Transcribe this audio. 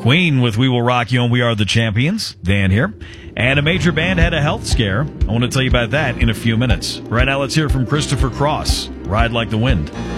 Queen with We Will Rock You and We Are the Champions. Dan here. And a major band had a health scare. I want to tell you about that in a few minutes. Right now, let's hear from Christopher Cross. Ride Like the Wind.